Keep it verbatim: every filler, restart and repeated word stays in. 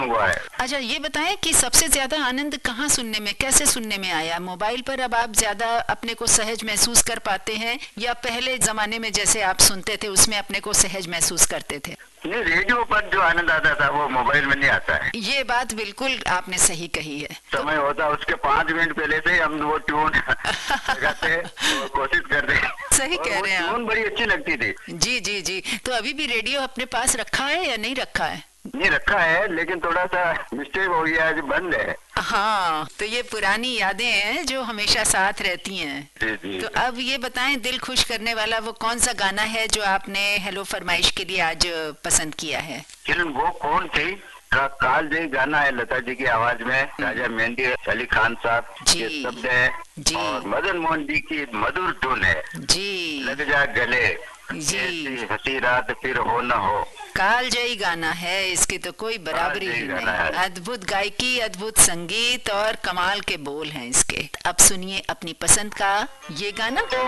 हुआ है। अच्छा, ये बताएं कि सबसे ज्यादा आनंद कहाँ सुनने में, कैसे सुनने में आया? मोबाइल पर अब आप ज्यादा अपने को सहज महसूस कर पाते हैं, या पहले जमाने में जैसे आप सुनते थे उसमें अपने को सहज महसूस करते थे? नहीं, रेडियो पर जो आनंद आता था वो मोबाइल में नहीं आता है। ये बात बिल्कुल आपने सही कही है। समय होता उसके पाँच मिनट पहले से हम वो ट्यून लगाते तो कोशिश करते। सही कह रहे हैं आप। ट्यून बड़ी अच्छी लगती थी। जी जी जी। तो अभी भी रेडियो अपने पास रखा है या नहीं रखा है? नहीं रखा है, लेकिन थोड़ा सा मिस्टेक हो गया, जो बंद है। हाँ, तो ये पुरानी यादें हैं जो हमेशा साथ रहती हैं। जी जी। तो अब ये बताएं, दिल खुश करने वाला वो कौन सा गाना है जो आपने हेलो फरमाइश के लिए आज पसंद किया है? किरण वो कौन थी का काल जय गाना है, लता जी की आवाज में, राजा मेहंदी अली खान साहब के शब्द है और मदन मोहन जी की मधुर धुन है। जी, लग जा गले जी, हंसी रात फिर हो न हो। कालजयी गाना है, इसकी तो कोई बराबरी ही नहीं। अद्भुत गायकी, अद्भुत संगीत और कमाल के बोल हैं इसके। अब सुनिए अपनी पसंद का ये गाना।